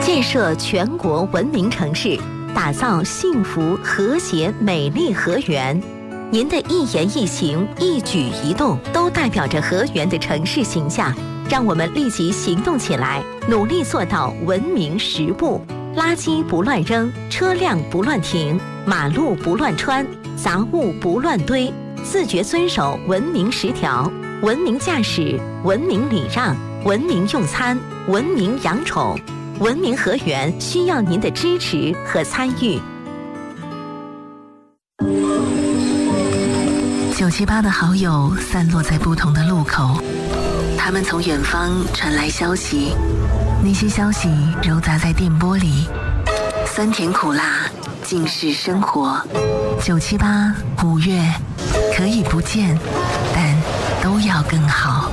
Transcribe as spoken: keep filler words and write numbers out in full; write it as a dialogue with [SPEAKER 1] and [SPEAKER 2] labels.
[SPEAKER 1] 建设全国文明城市，打造幸福、和谐、美丽河源。您的一言一行、一举一动，都代表着河源的城市形象。让我们立即行动起来，努力做到文明十步：垃圾不乱扔，车辆不乱停，马路不乱穿，杂物不乱堆，自觉遵守文明十条。文明驾驶，文明礼让，文明用餐，文明养宠。文明河源需要您的支持和参与。
[SPEAKER 2] 九七八的好友散落在不同的路口，他们从远方传来消息，那些消息揉杂在电波里，酸甜苦辣尽是生活。九七八五月可以不见，但都要更好。